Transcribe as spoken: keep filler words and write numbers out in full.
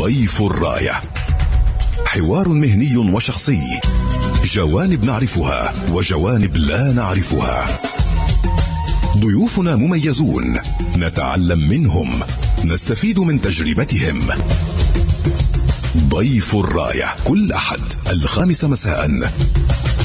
ضيف الراية، حوار مهني وشخصي، جوانب نعرفها وجوانب لا نعرفها. ضيوفنا مميزون، نتعلم منهم، نستفيد من تجربتهم. ضيف الراية كل أحد الخامسة مساء